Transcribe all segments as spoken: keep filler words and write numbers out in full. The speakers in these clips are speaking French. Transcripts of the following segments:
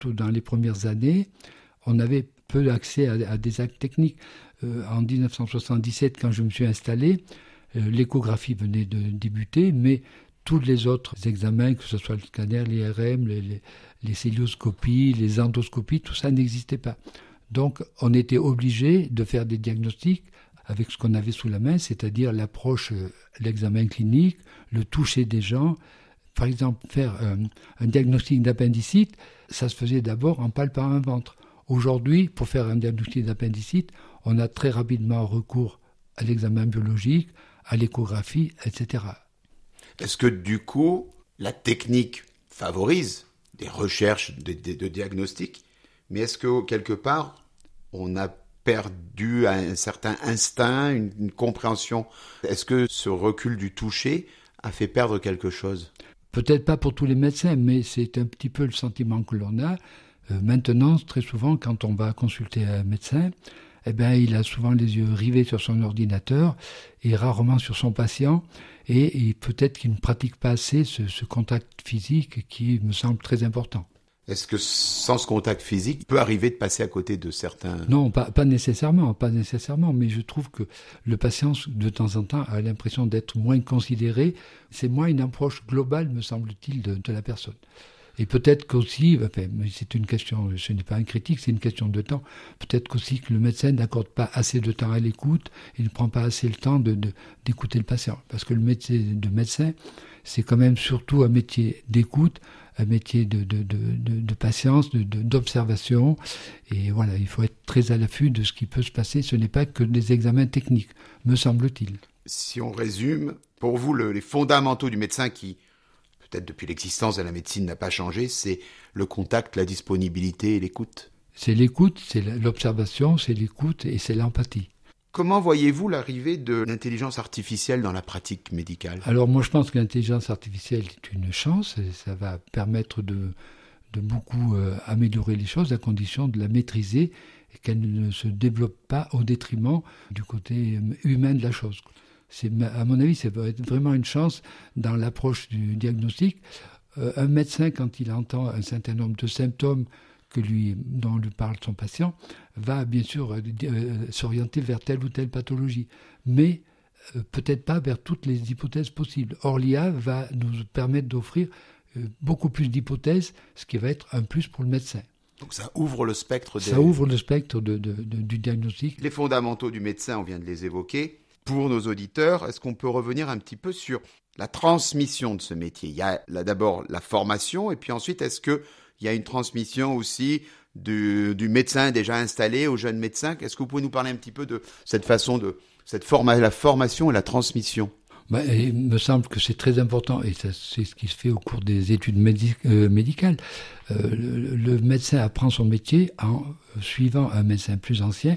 surtout dans les premières années, on avait peu accès à, à des actes techniques. Euh, en dix-neuf cent soixante-dix-sept, quand je me suis installé, euh, l'échographie venait de débuter, mais tous les autres examens, que ce soit le scanner, l'I R M, les, les, les célioscopies, les endoscopies, tout ça n'existait pas. Donc on était obligé de faire des diagnostics avec ce qu'on avait sous la main, c'est-à-dire l'approche, euh, l'examen clinique, le toucher des gens. Par exemple, faire euh, un diagnostic d'appendicite, ça se faisait d'abord en palpant un ventre. Aujourd'hui, pour faire un diagnostic d'appendicite, on a très rapidement recours à l'examen biologique, à l'échographie, et cetera. Est-ce que du coup, la technique favorise des recherches de, de, de diagnostic, mais est-ce que quelque part, on a perdu un certain instinct, une, une compréhension? Est-ce que ce recul du toucher a fait perdre quelque chose? Peut-être pas pour tous les médecins, mais c'est un petit peu le sentiment que l'on a. Euh, maintenant, très souvent, quand on va consulter un médecin, eh ben, il a souvent les yeux rivés sur son ordinateur et rarement sur son patient. Et, et peut-être qu'il ne pratique pas assez ce, ce contact physique qui me semble très important. Est-ce que sans ce contact physique, il peut arriver de passer à côté de certains... Non, pas, pas nécessairement, pas nécessairement, mais je trouve que le patient, de temps en temps, a l'impression d'être moins considéré. C'est moins une approche globale, me semble-t-il, de, de la personne. Et peut-être qu'aussi, enfin, c'est une question, ce n'est pas un critique, c'est une question de temps, peut-être qu'aussi que le médecin n'accorde pas assez de temps à l'écoute, il ne prend pas assez le temps de, de, d'écouter le patient. Parce que le métier de médecin, c'est quand même surtout un métier d'écoute, un métier de, de, de, de, de patience, de, de, d'observation. Et voilà, il faut être très à l'affût de ce qui peut se passer. Ce n'est pas que des examens techniques, me semble-t-il. Si on résume, pour vous, le, les fondamentaux du médecin qui... peut-être depuis l'existence de la médecine n'a pas changé, c'est le contact, la disponibilité et l'écoute. C'est l'écoute, c'est l'observation, c'est l'écoute et c'est l'empathie. Comment voyez-vous l'arrivée de l'intelligence artificielle dans la pratique médicale ? Alors moi je pense que l'intelligence artificielle est une chance, et ça va permettre de, de beaucoup euh, améliorer les choses à condition de la maîtriser et qu'elle ne se développe pas au détriment du côté humain de la chose. C'est, à mon avis, c'est vraiment une chance dans l'approche du diagnostic. Euh, un médecin, quand il entend un certain nombre de symptômes que lui, dont lui parle son patient, va bien sûr euh, euh, s'orienter vers telle ou telle pathologie, mais euh, peut-être pas vers toutes les hypothèses possibles. Or, l'I A va nous permettre d'offrir euh, beaucoup plus d'hypothèses, ce qui va être un plus pour le médecin. Donc ça ouvre le spectre des... Ça ouvre le spectre de, de, de, du diagnostic. Les fondamentaux du médecin, on vient de les évoquer. Pour nos auditeurs, est-ce qu'on peut revenir un petit peu sur la transmission de ce métier ? Il y a là d'abord la formation, et puis ensuite, est-ce qu'il y a une transmission aussi du, du médecin déjà installé aux jeunes médecins ? Est-ce que vous pouvez nous parler un petit peu de cette façon de cette forma, la formation et la transmission ? Ben, il me semble que c'est très important, et ça, c'est ce qui se fait au cours des études médic- euh, médicales. Euh, le, le médecin apprend son métier en suivant un médecin plus ancien,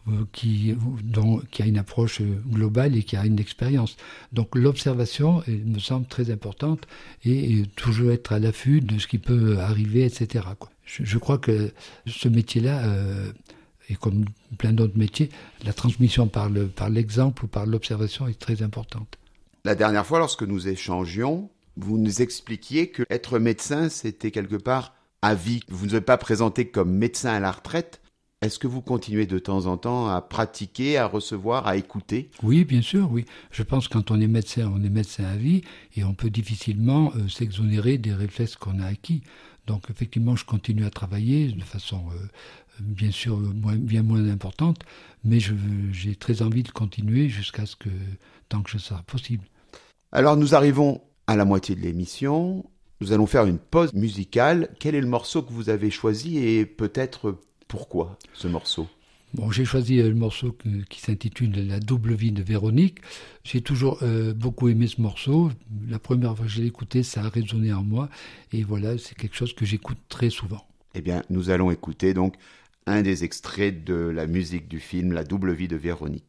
Qui, dont, qui a une approche globale et qui a une expérience. Donc l'observation est, me semble très importante et, et toujours être à l'affût de ce qui peut arriver, et cetera, quoi. Je, je crois que ce métier-là, euh, et comme plein d'autres métiers, la transmission par, le, par l'exemple ou par l'observation est très importante. La dernière fois, lorsque nous échangions, vous nous expliquiez que être médecin, c'était quelque part à vie. Vous ne vous êtes pas présenté comme médecin à la retraite. Est-ce que vous continuez de temps en temps à pratiquer, à recevoir, à écouter ? Oui, bien sûr, oui. Je pense que quand on est médecin, on est médecin à vie et on peut difficilement euh, s'exonérer des réflexes qu'on a acquis. Donc effectivement, je continue à travailler de façon euh, bien sûr moins, bien moins importante, mais je, j'ai très envie de continuer jusqu'à ce que, tant que ce sera possible. Alors nous arrivons à la moitié de l'émission. Nous allons faire une pause musicale. Quel est le morceau que vous avez choisi et peut-être pourquoi ce morceau ? Bon, j'ai choisi le morceau que, qui s'intitule « La double vie de Véronique ». J'ai toujours euh, beaucoup aimé ce morceau. La première fois que je l'ai écouté, ça a résonné en moi. Et voilà, c'est quelque chose que j'écoute très souvent. Eh bien, nous allons écouter donc un des extraits de la musique du film « La double vie de Véronique ».